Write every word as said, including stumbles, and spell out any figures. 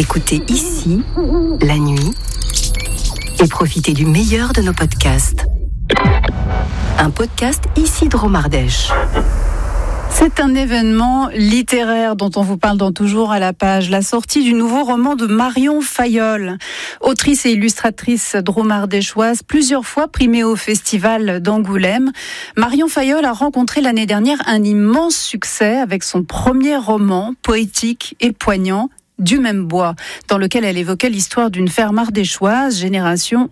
écouter ici, la nuit, et profiter du meilleur de nos podcasts. Un podcast ici Dromardèche. C'est un événement littéraire dont on vous parle dans Toujours à la page, la sortie du nouveau roman de Marion Fayolle, autrice et illustratrice dromardéchoise, plusieurs fois primée au festival d'Angoulême. Marion Fayolle a rencontré l'année dernière un immense succès avec son premier roman, poétique et poignant, Du même bois, dans lequel elle évoquait l'histoire d'une ferme ardéchoise, génération